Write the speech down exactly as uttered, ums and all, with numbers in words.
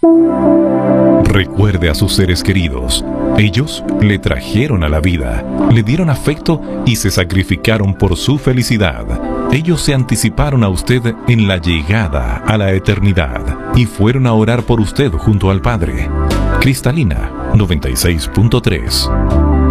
Recuerde a sus seres queridos. Ellos le trajeron a la vida, le dieron afecto y se sacrificaron por su felicidad. Ellos se anticiparon a usted en la llegada a la eternidad y fueron a orar por usted junto al Padre. Cristalina noventa y seis punto tres.